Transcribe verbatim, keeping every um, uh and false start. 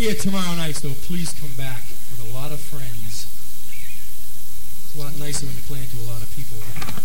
see you tomorrow night, so please come back with a lot of friends. It's a lot nicer when you're playing to a lot of people.